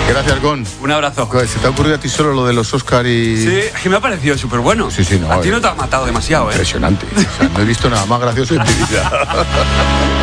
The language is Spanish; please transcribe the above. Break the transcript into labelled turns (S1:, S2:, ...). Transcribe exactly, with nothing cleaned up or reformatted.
S1: Gracias, Gon.
S2: Un abrazo.
S1: ¿Se te ha ocurrido a ti solo lo de los Oscar y...?
S2: Sí, es que me ha parecido súper bueno.
S1: Sí, sí, no.
S2: A ti no te has matado demasiado, ¿eh?
S1: Impresionante. O sea, no he visto nada más gracioso en mi vida.